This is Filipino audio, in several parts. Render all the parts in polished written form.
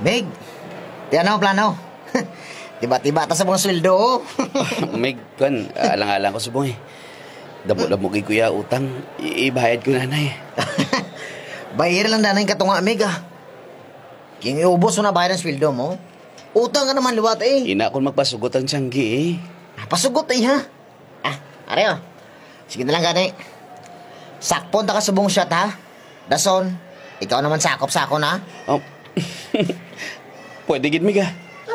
Meg, di ano ang plano? Tiba-tiba ta sa mga sweldo. Meg, kan, alang-alang ko subong eh. Damo-damo kay kuya utang, ibayad ko nanay. Bayar lang danay katunga, Meg ah. King iubos mo na bayar ng sweldo mo. Utang ka naman luwat eh. Ina akong magpasugot ang tiyanggi eh. Pasugot eh ha. Are oh. Sige na lang gani. Sakpon ta ka subong shot ha. Dason, ikaw naman sakop-sako na. Oh. Pwede gid Meg ah.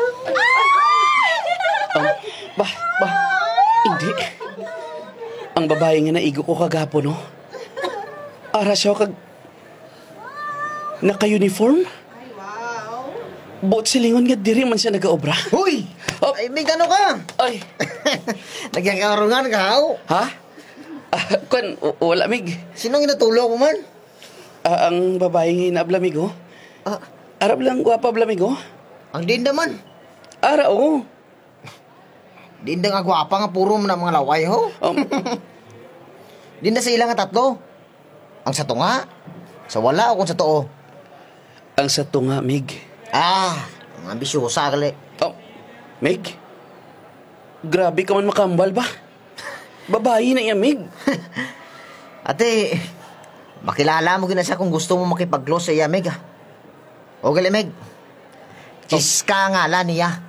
Ba, hindi. Ang babae nga naigo ko kagapo, no? Ara siya kag... naka-uniform? Buot silingon nga diri man siya nag-aobra. Huy! Oh. Ay, Meg, ano ka? Ay! Nagkakarungan ka, ha? Ha? Wala, Mig. Sinong inatulog mo man? Ang babae nga inaablamig, oh. Arab lang gwapa ablamig, oh. Ang dinda man. Ara, oh. Dinda nga gwapa nga puro na mga laway, ho? Dinda sa ilang nga tatlo. Ang sa tunga, sa wala o kung sa too. Ang sa tunga, Mig. Ang ambisyosa gali. Oh, Mig? Grabe ka man makambal ba? Babae na yan, Mig. Ate, makilala mo gina siya kung gusto mo makipag-close sa iya, Meg. O gali, Meg. Chiska nga la niya.